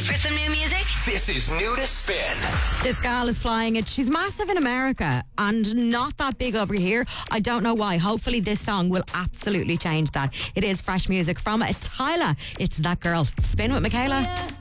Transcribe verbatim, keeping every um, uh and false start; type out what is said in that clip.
for some new music? This is New to Spin. This gal is flying it. She's massive in America and not that big over here. I don't know why. Hopefully this song will absolutely change that. It is fresh music from Tyla. It's That Girl. Spin with Michaela. Yeah.